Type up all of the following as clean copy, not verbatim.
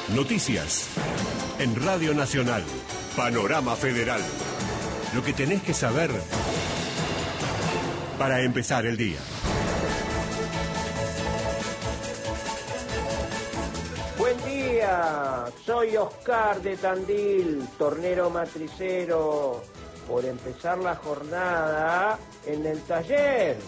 Noticias. En Radio Nacional. Panorama Federal. Lo que tenés que saber para empezar el día. Buen día, soy Oscar de Tandil, tornero matricero, por empezar la jornada en el taller.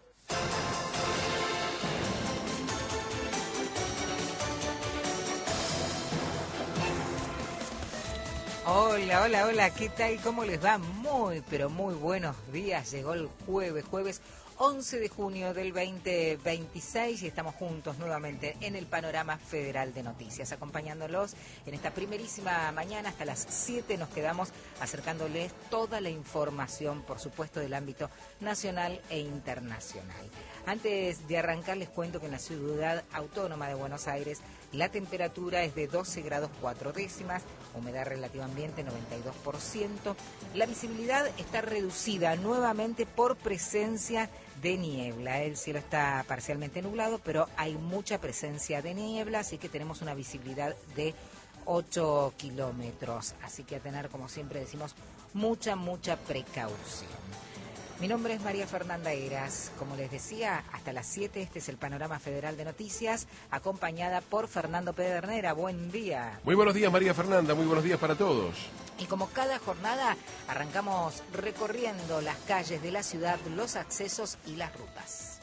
Hola, ¿qué tal? ¿Cómo les va? Muy, pero muy buenos días. Llegó el jueves 11 de junio del 2026 y estamos juntos nuevamente en el Panorama Federal de Noticias, acompañándolos en esta primerísima mañana. Hasta las 7 nos quedamos acercándoles toda la información, por supuesto, del ámbito nacional e internacional. Antes de arrancar, les cuento que en la Ciudad Autónoma de Buenos Aires la temperatura es de 12 grados 4 décimas, humedad relativa ambiente 92%. La visibilidad está reducida nuevamente por presencia de niebla. El cielo está parcialmente nublado, pero hay mucha presencia de niebla, así que tenemos una visibilidad de 8 kilómetros. Así que a tener, como siempre decimos, mucha precaución. Mi nombre es María Fernanda Heras. Como les decía, hasta las 7 este es el Panorama Federal de Noticias, acompañada por Fernando Pedernera. Buen día. Muy buenos días, María Fernanda. Muy buenos días para todos. Y como cada jornada, arrancamos recorriendo las calles de la ciudad, los accesos y las rutas.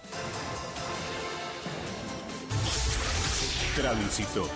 Tránsito.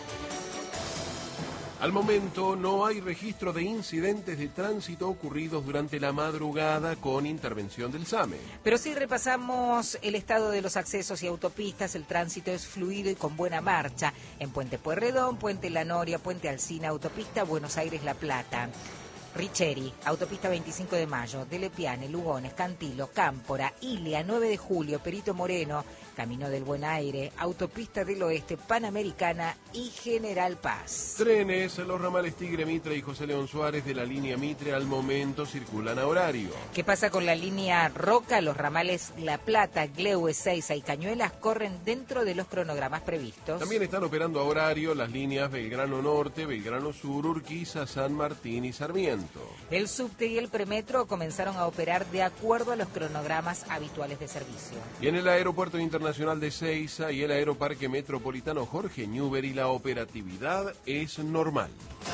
Al momento no hay registro de incidentes de tránsito ocurridos durante la madrugada con intervención del SAME. Pero sí repasamos el estado de los accesos y autopistas. El tránsito es fluido y con buena marcha en Puente Pueyrredón, Puente La Noria, Puente Alsina, autopista Buenos Aires-La Plata, Richeri, autopista 25 de Mayo, Dele Piane, Lugones, Cantilo, Cámpora, Ilia, 9 de Julio, Perito Moreno, Camino del Buen Aire, Autopista del Oeste, Panamericana y General Paz. Trenes, los ramales Tigre, Mitre y José León Suárez de la línea Mitre al momento circulan a horario. ¿Qué pasa con la línea Roca? Los ramales La Plata, Gleu, Ezeiza y Cañuelas corren dentro de los cronogramas previstos. También están operando a horario las líneas Belgrano Norte, Belgrano Sur, Urquiza, San Martín y Sarmiento. El subte y el premetro comenzaron a operar de acuerdo a los cronogramas habituales de servicio. Y en el Aeropuerto Internacional de Ezeiza y el Aeroparque Metropolitano Jorge Newbery la operatividad es normal.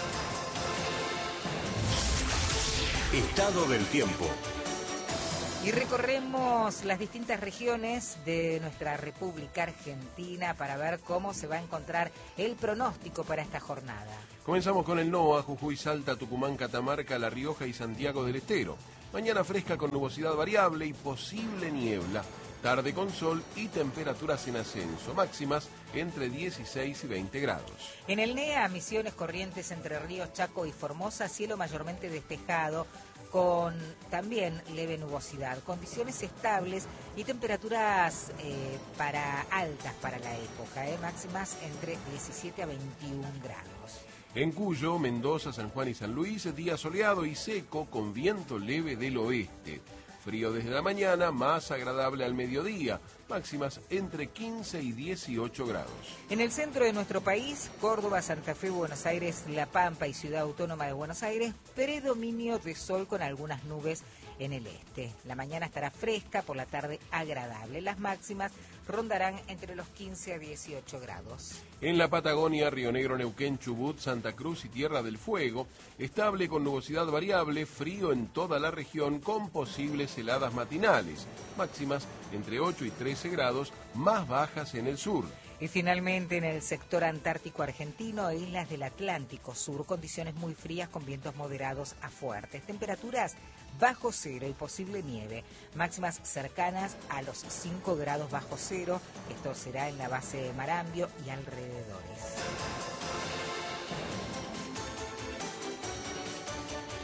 Estado del tiempo. Y recorremos las distintas regiones de nuestra República Argentina para ver cómo se va a encontrar el pronóstico para esta jornada. Comenzamos con el NOA, Jujuy, Salta, Tucumán, Catamarca, La Rioja y Santiago del Estero. Mañana fresca con nubosidad variable y posible niebla. Tarde con sol y temperaturas en ascenso, máximas entre 16 y 20 grados. En el NEA, Misiones, Corrientes, Entre Ríos, Chaco y Formosa, cielo mayormente despejado, con también leve nubosidad, condiciones estables y temperaturas altas para la época, máximas entre 17 a 21 grados. En Cuyo, Mendoza, San Juan y San Luis, día soleado y seco con viento leve del oeste. Frío desde la mañana, más agradable al mediodía, máximas entre 15 y 18 grados. En el centro de nuestro país, Córdoba, Santa Fe, Buenos Aires, La Pampa y Ciudad Autónoma de Buenos Aires, predominio de sol con algunas nubes en el este. La mañana estará fresca, por la tarde agradable. Las máximas rondarán entre los 15 a 18 grados. En la Patagonia, Río Negro, Neuquén, Chubut, Santa Cruz y Tierra del Fuego, estable con nubosidad variable, frío en toda la región con posibles heladas matinales, máximas entre 8 y 13 grados, más bajas en el sur. Y finalmente en el sector antártico argentino e islas del Atlántico Sur, condiciones muy frías con vientos moderados a fuertes, temperaturas bajo cero y posible nieve, máximas cercanas a los 5 grados bajo cero, esto será en la base de Marambio y alrededores.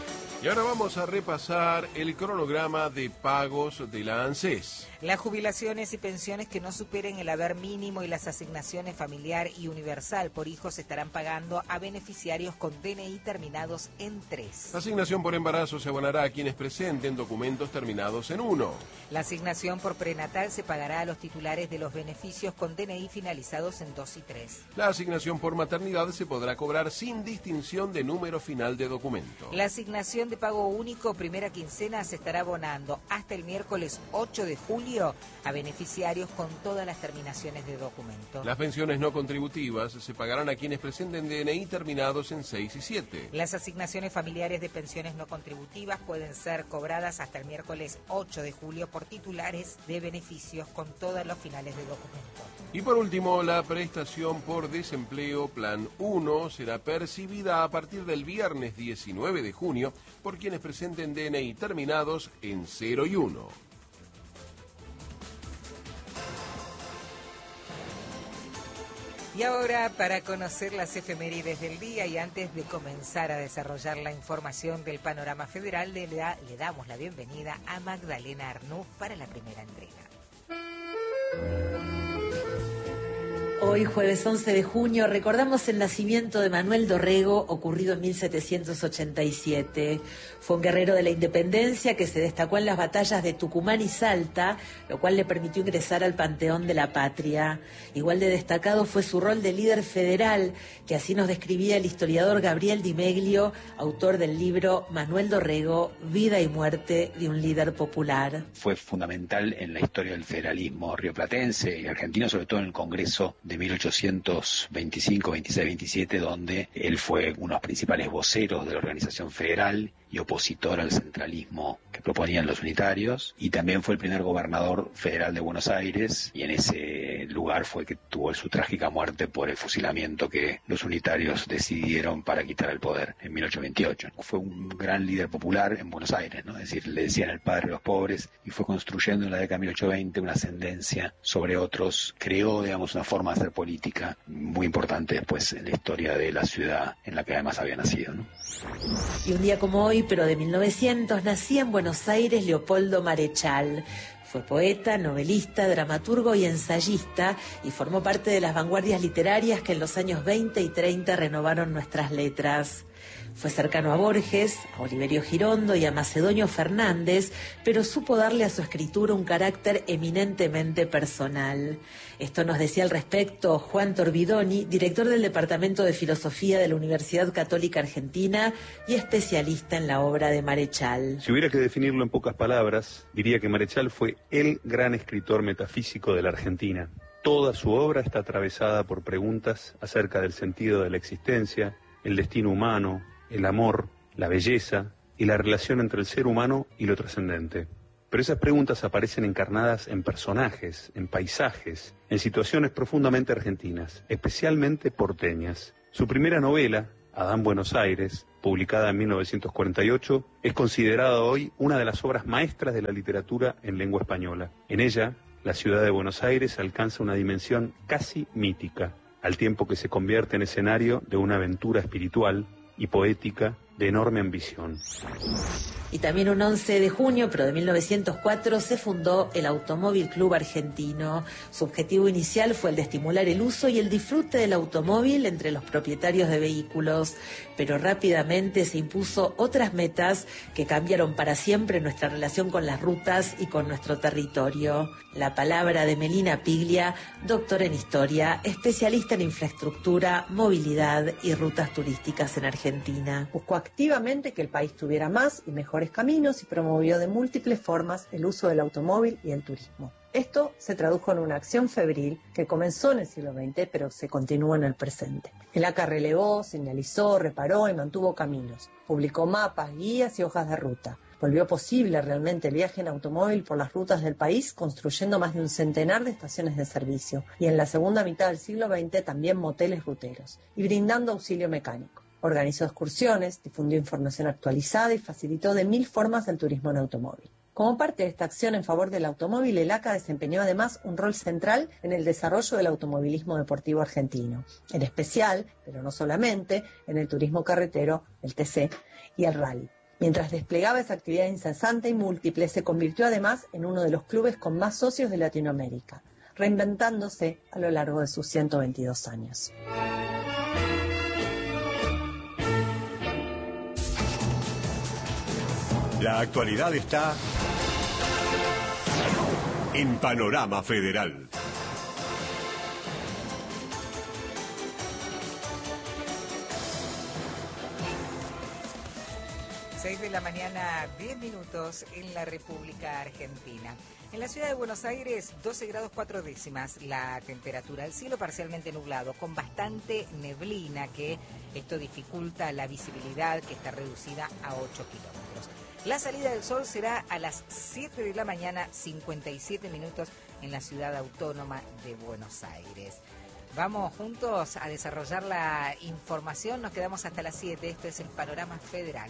Y ahora vamos a repasar el cronograma de pagos de la ANSES. Las jubilaciones y pensiones que no superen el haber mínimo y las asignaciones familiar y universal por hijos estarán pagando a beneficiarios con DNI terminados en 3. La asignación por embarazo se abonará a quienes presenten documentos terminados en 1. La asignación por prenatal se pagará a los titulares de los beneficios con DNI finalizados en 2 y 3. La asignación por maternidad se podrá cobrar sin distinción de número final de documento. La asignación de pago único primera quincena se estará abonando hasta el miércoles 8 de julio a beneficiarios con todas las terminaciones de documento. Las pensiones no contributivas se pagarán a quienes presenten DNI terminados en 6 y 7. Las asignaciones familiares de pensiones no contributivas pueden ser cobradas hasta el miércoles 8 de julio por titulares de beneficios con todos los finales de documento. Y por último, la prestación por desempleo Plan 1 será percibida a partir del viernes 19 de junio por quienes presenten DNI terminados en 0 y 1. Y ahora, para conocer las efemérides del día y antes de comenzar a desarrollar la información del panorama federal, le damos la bienvenida a Magdalena Arnús para la primera entrega. Hoy, jueves 11 de junio, recordamos el nacimiento de Manuel Dorrego, ocurrido en 1787. Fue un guerrero de la independencia que se destacó en las batallas de Tucumán y Salta, lo cual le permitió ingresar al Panteón de la Patria. Igual de destacado fue su rol de líder federal, que así nos describía el historiador Gabriel Di Meglio, autor del libro Manuel Dorrego, Vida y Muerte de un líder popular. Fue fundamental en la historia del federalismo rioplatense y argentino, sobre todo en el Congreso de 1825, 26, 27, donde él fue uno de los principales voceros de la organización federal y opositor al centralismo que proponían los unitarios, y también fue el primer gobernador federal de Buenos Aires, y en ese lugar fue que tuvo su trágica muerte por el fusilamiento que los unitarios decidieron para quitar el poder en 1828. Fue un gran líder popular en Buenos Aires, ¿no? Es decir, le decían el padre de los pobres, y fue construyendo en la década de 1820 una ascendencia sobre otros. Creó, digamos, una forma de hacer política muy importante después en la historia de la ciudad en la que además había nacido, ¿no? Y un día como hoy, pero de 1900, nacía en Buenos Aires Leopoldo Marechal. Fue poeta, novelista, dramaturgo y ensayista, y formó parte de las vanguardias literarias que en los años 20 y 30 renovaron nuestras letras. Fue cercano a Borges, a Oliverio Girondo y a Macedonio Fernández, pero supo darle a su escritura un carácter eminentemente personal. Esto nos decía al respecto Juan Torbidoni, director del Departamento de Filosofía de la Universidad Católica Argentina y especialista en la obra de Marechal. Si hubiera que definirlo en pocas palabras, diría que Marechal fue el gran escritor metafísico de la Argentina. Toda su obra está atravesada por preguntas acerca del sentido de la existencia, el destino humano, el amor, la belleza y la relación entre el ser humano y lo trascendente. Pero esas preguntas aparecen encarnadas en personajes, en paisajes, en situaciones profundamente argentinas, especialmente porteñas. Su primera novela, Adán Buenos Aires, publicada en 1948, es considerada hoy una de las obras maestras de la literatura en lengua española. En ella, la ciudad de Buenos Aires alcanza una dimensión casi mítica, al tiempo que se convierte en escenario de una aventura espiritual y poética de enorme ambición. Y también un 11 de junio, pero de 1904, se fundó el Automóvil Club Argentino. Su objetivo inicial fue el de estimular el uso y el disfrute del automóvil entre los propietarios de vehículos, pero rápidamente se impuso otras metas que cambiaron para siempre nuestra relación con las rutas y con nuestro territorio. La palabra de Melina Piglia, doctora en Historia, especialista en infraestructura, movilidad y rutas turísticas en Argentina. Buscó activamente que el país tuviera más y mejores caminos y promovió de múltiples formas el uso del automóvil y el turismo. Esto se tradujo en una acción febril que comenzó en el siglo XX, pero se continúa en el presente. El ACA relevó, señalizó, reparó y mantuvo caminos. Publicó mapas, guías y hojas de ruta. Volvió posible realmente el viaje en automóvil por las rutas del país, construyendo más de un centenar de estaciones de servicio. Y en la segunda mitad del siglo XX también moteles ruteros. Y brindando auxilio mecánico. Organizó excursiones, difundió información actualizada y facilitó de 1000 formas el turismo en automóvil. Como parte de esta acción en favor del automóvil, el ACA desempeñó además un rol central en el desarrollo del automovilismo deportivo argentino, en especial, pero no solamente, en el turismo carretero, el TC y el rally. Mientras desplegaba esa actividad incesante y múltiple, se convirtió además en uno de los clubes con más socios de Latinoamérica, reinventándose a lo largo de sus 122 años. La actualidad está en Panorama Federal. De la mañana, 10 minutos en la República Argentina. En la ciudad de Buenos Aires, 12 grados 4 décimas la temperatura. El cielo parcialmente nublado, con bastante neblina, que esto dificulta la visibilidad, que está reducida a 8 kilómetros. La salida del sol será a las 7 de la mañana, 57 minutos en la ciudad autónoma de Buenos Aires. Vamos juntos a desarrollar la información, nos quedamos hasta las 7, esto es el Panorama Federal.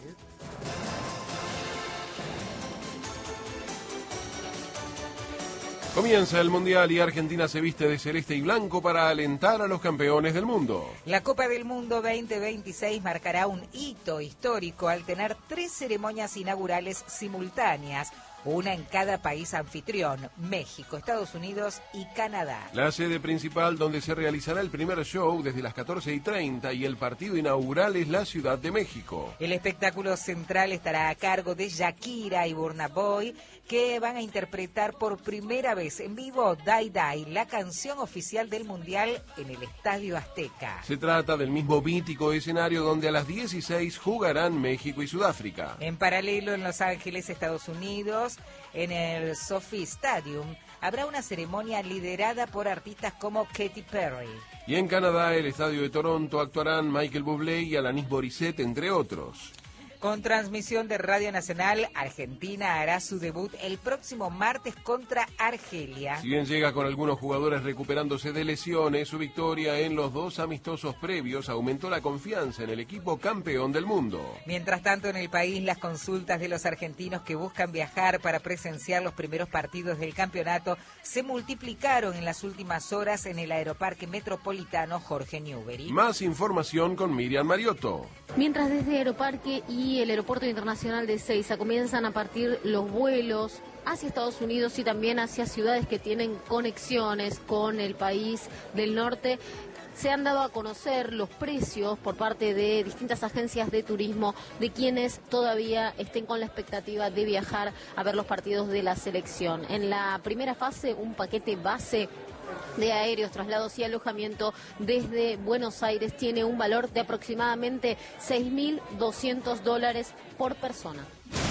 Comienza el Mundial y Argentina se viste de celeste y blanco para alentar a los campeones del mundo. La Copa del Mundo 2026 marcará un hito histórico al tener 3 ceremonias inaugurales simultáneas, una en cada país anfitrión: México, Estados Unidos y Canadá. La sede principal donde se realizará el primer show desde las 14:30 y el partido inaugural es la Ciudad de México. El espectáculo central estará a cargo de Shakira y Burna Boy, que van a interpretar por primera vez en vivo Die Die, la canción oficial del Mundial, en el Estadio Azteca. Se trata del mismo mítico escenario donde a las 16 jugarán México y Sudáfrica. En paralelo, en Los Ángeles, Estados Unidos, en el SoFi Stadium, habrá una ceremonia liderada por artistas como Katy Perry. Y en Canadá, el estadio de Toronto, actuarán Michael Bublé y Alanis Morissette, entre otros. Con transmisión de Radio Nacional, Argentina hará su debut el próximo martes contra Argelia. Si bien llega con algunos jugadores recuperándose de lesiones, su victoria en los 2 amistosos previos aumentó la confianza en el equipo campeón del mundo. Mientras tanto, en el país, las consultas de los argentinos que buscan viajar para presenciar los primeros partidos del campeonato se multiplicaron en las últimas horas en el Aeroparque Metropolitano Jorge Newbery. Más información con Miriam Mariotto. Mientras desde Aeroparque y el Aeropuerto Internacional de Ezeiza comienzan a partir los vuelos hacia Estados Unidos y también hacia ciudades que tienen conexiones con el país del norte, se han dado a conocer los precios por parte de distintas agencias de turismo de quienes todavía estén con la expectativa de viajar a ver los partidos de la selección. En la primera fase, un paquete base de aéreos, traslados y alojamiento desde Buenos Aires tiene un valor de aproximadamente $6.200 por persona.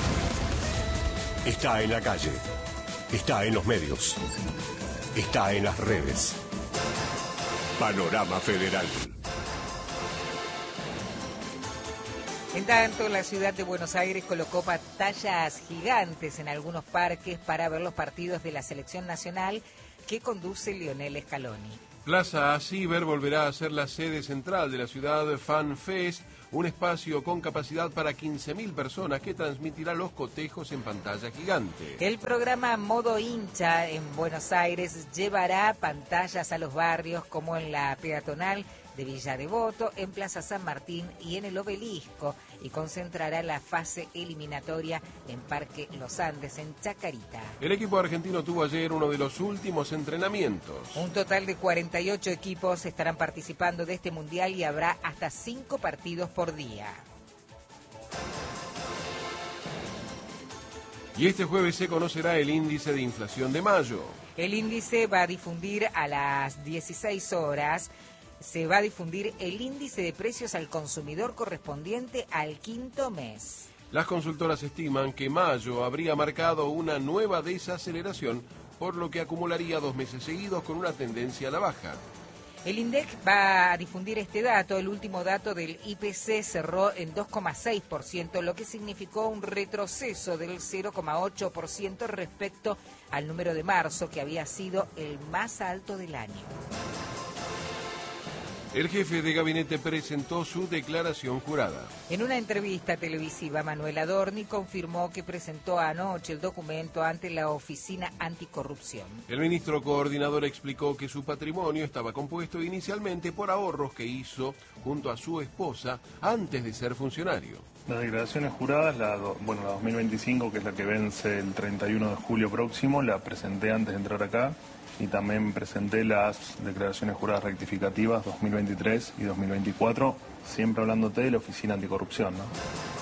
Está en la calle, está en los medios, está en las redes. Panorama Federal. En tanto, la ciudad de Buenos Aires colocó pantallas gigantes en algunos parques para ver los partidos de la selección nacional que conduce Lionel Scaloni. Plaza Ciber volverá a ser la sede central de la ciudad Fan Fest, un espacio con capacidad para 15.000 personas que transmitirá los cotejos en pantalla gigante. El programa Modo Hincha en Buenos Aires llevará pantallas a los barrios como en la peatonal de Villa Devoto, en Plaza San Martín y en el Obelisco, y concentrará la fase eliminatoria en Parque Los Andes, en Chacarita. El equipo argentino tuvo ayer uno de los últimos entrenamientos. Un total de 48 equipos estarán participando de este mundial y habrá hasta 5 partidos por día. Y este jueves se conocerá el índice de inflación de mayo. El índice va a difundir a las 16 horas. Se va a difundir el índice de precios al consumidor correspondiente al quinto mes. Las consultoras estiman que mayo habría marcado una nueva desaceleración, por lo que acumularía 2 meses seguidos con una tendencia a la baja. El INDEC va a difundir este dato. El último dato del IPC cerró en 2,6%, lo que significó un retroceso del 0,8% respecto al número de marzo, que había sido el más alto del año. El jefe de gabinete presentó su declaración jurada. En una entrevista televisiva, Manuel Adorni confirmó que presentó anoche el documento ante la Oficina Anticorrupción. El ministro coordinador explicó que su patrimonio estaba compuesto inicialmente por ahorros que hizo junto a su esposa antes de ser funcionario. Las declaraciones juradas, la 2025, que es la que vence el 31 de julio próximo, la presenté antes de entrar acá. Y también presenté las declaraciones juradas rectificativas 2023 y 2024, siempre hablándote de la Oficina Anticorrupción, ¿no?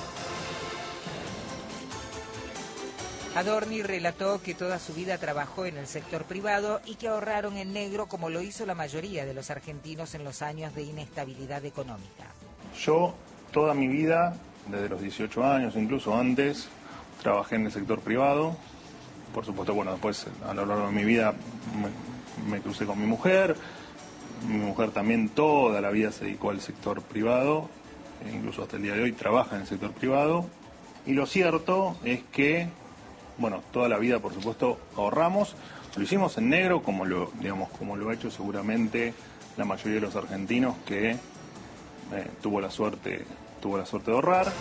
Adorni relató que toda su vida trabajó en el sector privado y que ahorraron en negro como lo hizo la mayoría de los argentinos en los años de inestabilidad económica. Yo, toda mi vida, desde los 18 años, incluso antes, trabajé en el sector privado. Por supuesto, bueno, después a lo largo de mi vida me crucé con mi mujer también toda la vida se dedicó al sector privado, incluso hasta el día de hoy trabaja en el sector privado, y lo cierto es que, bueno, toda la vida, por supuesto, ahorramos, lo hicimos en negro, como lo ha hecho seguramente la mayoría de los argentinos que tuvo la suerte de ahorrar.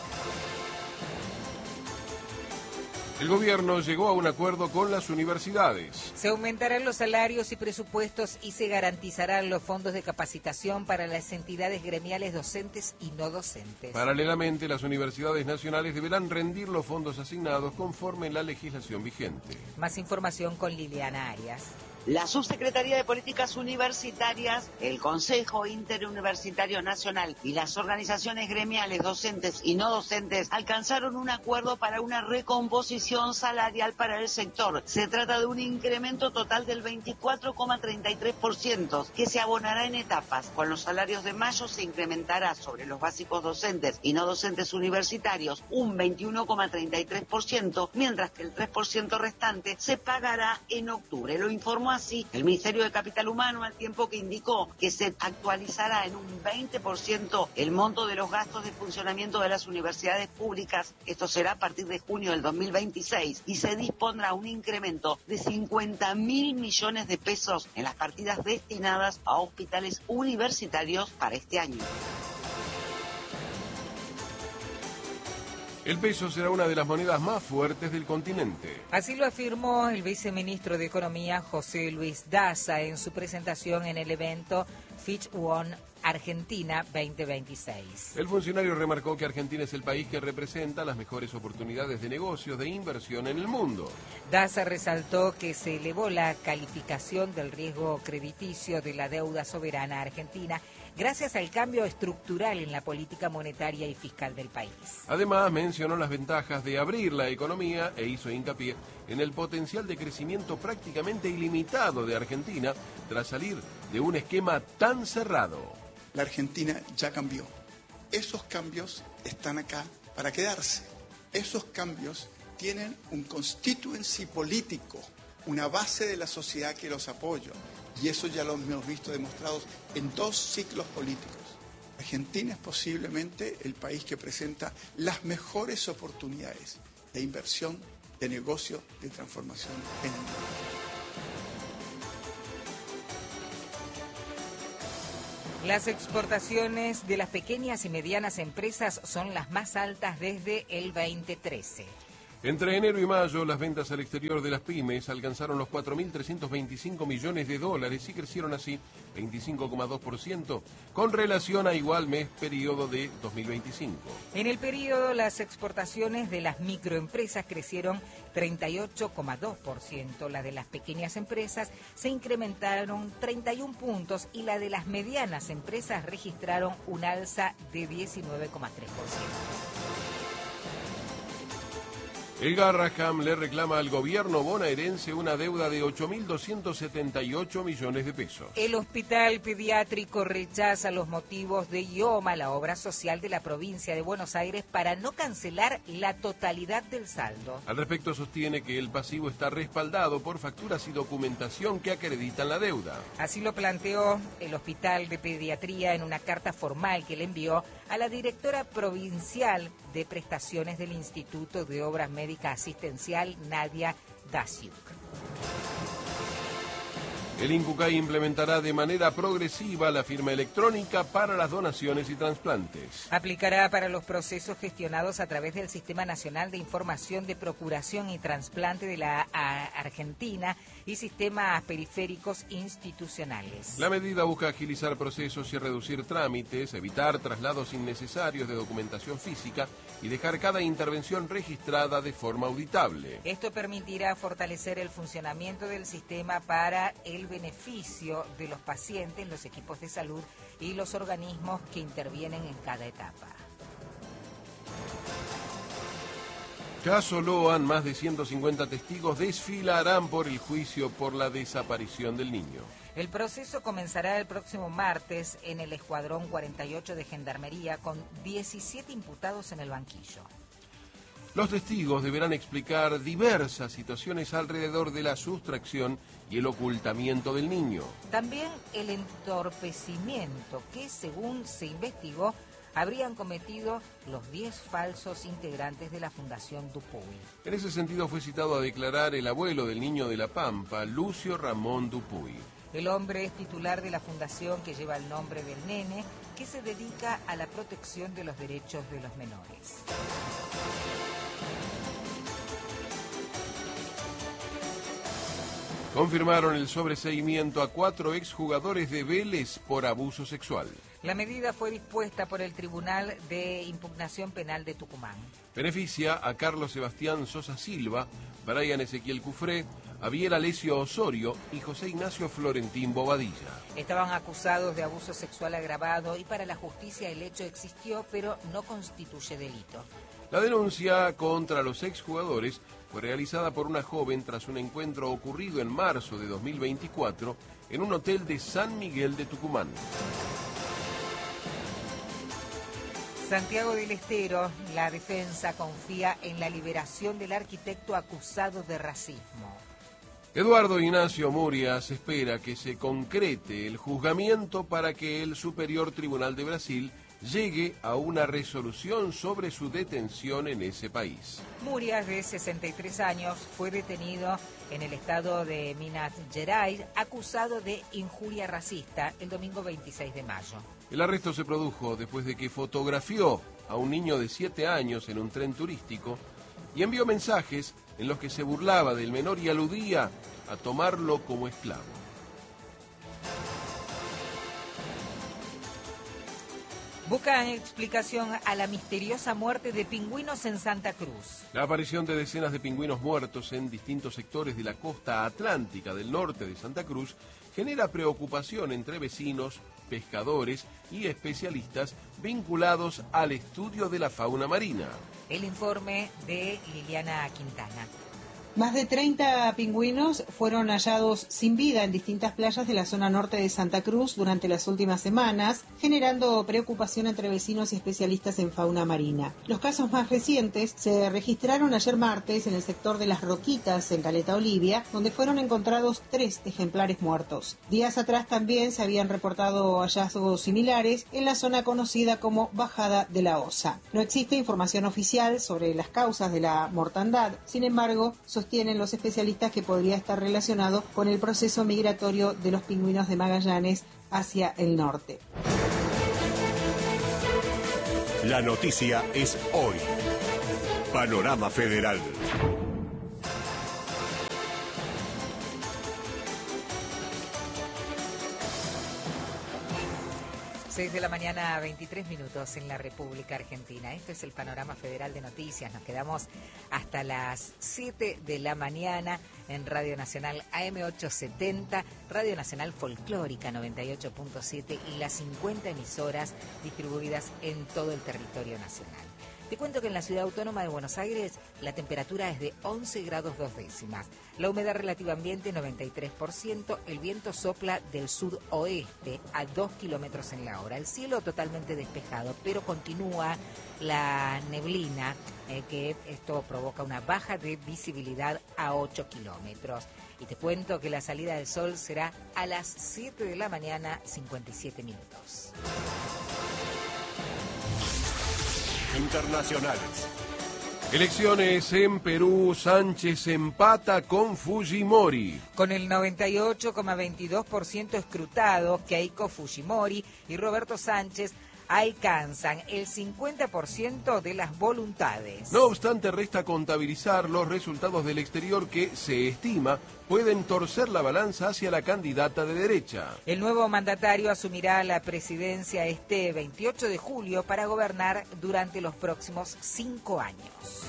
El gobierno llegó a un acuerdo con las universidades. Se aumentarán los salarios y presupuestos y se garantizarán los fondos de capacitación para las entidades gremiales docentes y no docentes. Paralelamente, las universidades nacionales deberán rendir los fondos asignados conforme la legislación vigente. Más información con Liliana Arias. La Subsecretaría de Políticas Universitarias, el Consejo Interuniversitario Nacional y las organizaciones gremiales docentes y no docentes alcanzaron un acuerdo para una recomposición salarial para el sector. Se trata de un incremento total del 24,33% que se abonará en etapas. Con los salarios de mayo se incrementará sobre los básicos docentes y no docentes universitarios un 21,33%, mientras que el 3% restante se pagará en octubre. Lo informó así el Ministerio de Capital Humano, al tiempo que indicó que se actualizará en un 20% el monto de los gastos de funcionamiento de las universidades públicas. Esto será a partir de junio del 2026 y se dispondrá un incremento de 50.000 millones de pesos en las partidas destinadas a hospitales universitarios para este año. El peso será una de las monedas más fuertes del continente. Así lo afirmó el viceministro de Economía, José Luis Daza, en su presentación en el evento Fitch One Argentina 2026. El funcionario remarcó que Argentina es el país que representa las mejores oportunidades de negocios de inversión en el mundo. Daza resaltó que se elevó la calificación del riesgo crediticio de la deuda soberana argentina gracias al cambio estructural en la política monetaria y fiscal del país. Además, mencionó las ventajas de abrir la economía e hizo hincapié en el potencial de crecimiento prácticamente ilimitado de Argentina tras salir de un esquema tan cerrado. La Argentina ya cambió. Esos cambios están acá para quedarse. Esos cambios tienen un constituency político, una base de la sociedad que los apoya. Y eso ya lo hemos visto demostrados en 2 ciclos políticos. Argentina es posiblemente el país que presenta las mejores oportunidades de inversión, de negocio, de transformación en el mundo. Las exportaciones de las pequeñas y medianas empresas son las más altas desde el 2013. Entre enero y mayo, las ventas al exterior de las pymes alcanzaron los 4.325 millones de dólares y crecieron así 25,2% con relación a igual mes periodo de 2025. En el periodo, las exportaciones de las microempresas crecieron 38,2%, la de las pequeñas empresas se incrementaron 31 puntos y la de las medianas empresas registraron un alza de 19,3%. El Garraham le reclama al gobierno bonaerense una deuda de 8.278 millones de pesos. El hospital pediátrico rechaza los motivos de IOMA, la obra social de la provincia de Buenos Aires, para no cancelar la totalidad del saldo. Al respecto, sostiene que el pasivo está respaldado por facturas y documentación que acreditan la deuda. Así lo planteó el Hospital de Pediatría en una carta formal que le envió a la directora provincial de prestaciones del Instituto de Obras Médicas Asistencial, Nadia Dasiuk. El INCUCAI implementará de manera progresiva la firma electrónica para las donaciones y trasplantes. Aplicará para los procesos gestionados a través del Sistema Nacional de Información de Procuración y Trasplante de la Argentina y sistemas periféricos institucionales. La medida busca agilizar procesos y reducir trámites, evitar traslados innecesarios de documentación física y dejar cada intervención registrada de forma auditable. Esto permitirá fortalecer el funcionamiento del sistema para el beneficio de los pacientes, los equipos de salud y los organismos que intervienen en cada etapa. Caso Loan, más de 150 testigos desfilarán por el juicio por la desaparición del niño. El proceso comenzará el próximo martes en el Escuadrón 48 de Gendarmería con 17 imputados en el banquillo. Los testigos deberán explicar diversas situaciones alrededor de la sustracción y el ocultamiento del niño. También el entorpecimiento que, según se investigó, habrían cometido los 10 falsos integrantes de la Fundación Dupuy. En ese sentido fue citado a declarar el abuelo del niño de La Pampa, Lucio Ramón Dupuy. El hombre es titular de la fundación que lleva el nombre del nene, que se dedica a la protección de los derechos de los menores. Confirmaron el sobreseimiento a 4 exjugadores de Vélez por abuso sexual. La medida fue dispuesta por el Tribunal de Impugnación Penal de Tucumán. Beneficia a Carlos Sebastián Sosa Silva, Brian Ezequiel Cufré, Javier Alessio Osorio y José Ignacio Florentín Bobadilla. Estaban acusados de abuso sexual agravado y para la justicia el hecho existió, pero no constituye delito. La denuncia contra los exjugadores fue realizada por una joven tras un encuentro ocurrido en marzo de 2024 en un hotel de San Miguel de Tucumán. Santiago del Estero, la defensa confía en la liberación del arquitecto acusado de racismo. Eduardo Ignacio Murias espera que se concrete el juzgamiento para que el Superior Tribunal de Brasil llegue a una resolución sobre su detención en ese país. Murias, de 63 años, fue detenido en el estado de Minas Gerais, acusado de injuria racista el domingo 26 de mayo. El arresto se produjo después de que fotografió a un niño de 7 años en un tren turístico y envió mensajes en los que se burlaba del menor y aludía a tomarlo como esclavo. Buscan explicación a la misteriosa muerte de pingüinos en Santa Cruz. La aparición de decenas de pingüinos muertos en distintos sectores de la costa atlántica del norte de Santa Cruz genera preocupación entre vecinos, pescadores y especialistas vinculados al estudio de la fauna marina. El informe de Liliana Quintana. Más de 30 pingüinos fueron hallados sin vida en distintas playas de la zona norte de Santa Cruz durante las últimas semanas, generando preocupación entre vecinos y especialistas en fauna marina. Los casos más recientes se registraron ayer martes en el sector de Las Roquitas, en Caleta Olivia, donde fueron encontrados 3 ejemplares muertos. Días atrás también se habían reportado hallazgos similares en la zona conocida como Bajada de la Osa. No existe información oficial sobre las causas de la mortandad, sin embargo, sostienen los especialistas que podría estar relacionado con el proceso migratorio de los pingüinos de Magallanes hacia el norte. La noticia es hoy. Panorama Federal. 6 de la mañana, 23 minutos en la República Argentina. Esto es el Panorama Federal de Noticias. Nos quedamos hasta las 7 de la mañana en Radio Nacional AM870, Radio Nacional Folclórica 98.7 y las 50 emisoras distribuidas en todo el territorio nacional. Te cuento que en la Ciudad Autónoma de Buenos Aires la temperatura es de 11 grados 2 décimas. La humedad relativa ambiente 93%, el viento sopla del sudoeste a 2 kilómetros en la hora. El cielo totalmente despejado, pero continúa la neblina, que esto provoca una baja de visibilidad a 8 kilómetros. Y te cuento que la salida del sol será a las 7 de la mañana, 57 minutos. Internacionales. Elecciones en Perú, Sánchez empata con Fujimori. Con el 98,22% escrutado, Keiko Fujimori y Roberto Sánchez alcanzan el 50% de las voluntades. No obstante, resta contabilizar los resultados del exterior que, se estima, pueden torcer la balanza hacia la candidata de derecha. El nuevo mandatario asumirá la presidencia este 28 de julio para gobernar durante los próximos 5 años.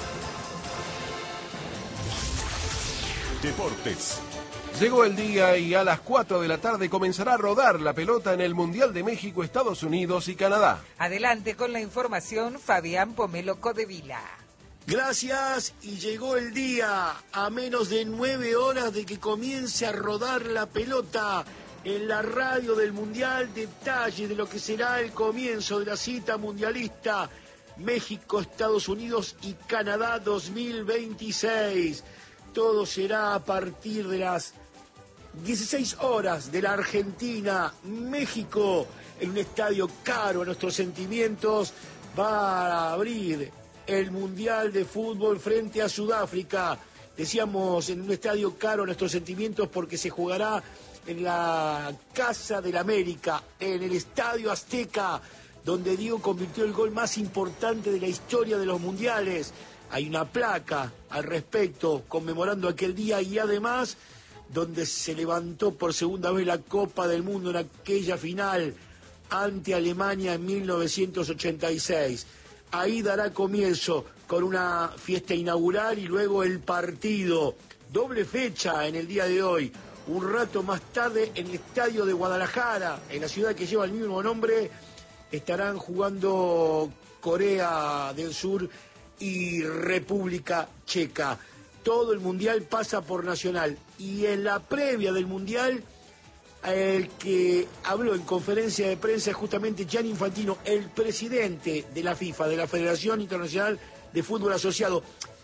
Deportes. Llegó el día y a las 4 de la tarde comenzará a rodar la pelota en el Mundial de México, Estados Unidos y Canadá. Adelante con la información, Fabián Pomelo Codevila. Gracias, y llegó el día, a menos de 9 horas de que comience a rodar la pelota en la radio del Mundial. Detalles de lo que será el comienzo de la cita mundialista México, Estados Unidos y Canadá 2026. Todo será a partir de las 16 horas de la Argentina, México, en un estadio caro a nuestros sentimientos. Va a abrir el Mundial de Fútbol frente a Sudáfrica. Decíamos en un estadio caro a nuestros sentimientos porque se jugará en la Casa del América, en el Estadio Azteca, donde Diego convirtió el gol más importante de la historia de los mundiales. Hay una placa al respecto conmemorando aquel día y además donde se levantó por segunda vez la Copa del Mundo en aquella final ante Alemania en 1986. Ahí dará comienzo con una fiesta inaugural y luego el partido. Doble fecha en el día de hoy. Un rato más tarde en el estadio de Guadalajara, en la ciudad que lleva el mismo nombre, estarán jugando Corea del Sur y República Checa. Todo el Mundial pasa por Nacional. Y en la previa del Mundial, el que habló en conferencia de prensa es justamente Gianni Infantino, el presidente de la FIFA, de la Federación Internacional de Fútbol Asociado.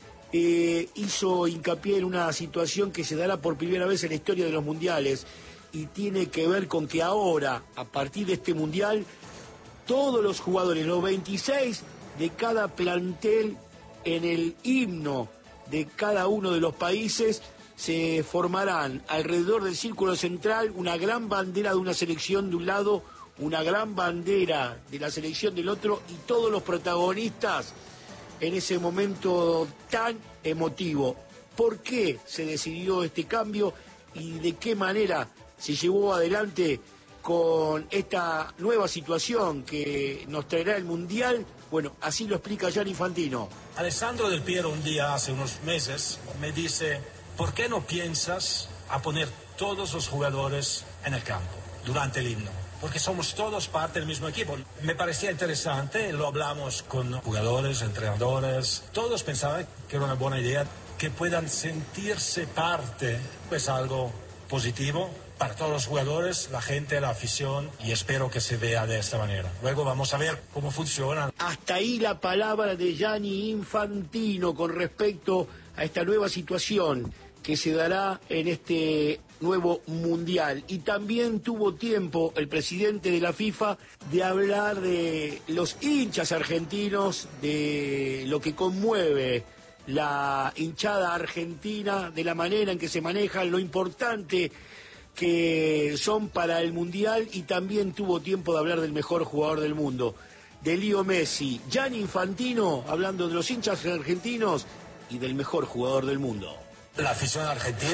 Hizo hincapié en una situación que se dará por primera vez en la historia de los mundiales y tiene que ver con que ahora, a partir de este Mundial, todos los jugadores, los 26 de cada plantel en el himno de cada uno de los países, se formarán alrededor del círculo central una gran bandera de una selección de un lado, una gran bandera de la selección del otro y todos los protagonistas en ese momento tan emotivo. ¿Por qué se decidió este cambio y de qué manera se llevó adelante con esta nueva situación que nos traerá el Mundial? Bueno, así lo explica Gianni Infantino. Alessandro Del Piero un día, hace unos meses, me dice: ¿por qué no piensas a poner todos los jugadores en el campo durante el himno? Porque somos todos parte del mismo equipo. Me parecía interesante, lo hablamos con jugadores, entrenadores, todos pensaban que era una buena idea, que puedan sentirse parte, pues algo positivo para todos los jugadores, la gente, la afición, y espero que se vea de esta manera. Luego vamos a ver cómo funciona. Hasta ahí la palabra de Gianni Infantino con respecto a esta nueva situación que se dará en este nuevo Mundial. Y también tuvo tiempo el presidente de la FIFA de hablar de los hinchas argentinos, de lo que conmueve la hinchada argentina, de la manera en que se manejan, lo importante que son para el Mundial, y también tuvo tiempo de hablar del mejor jugador del mundo, de Leo Messi. Gianni Infantino hablando de los hinchas argentinos y del mejor jugador del mundo. La afición argentina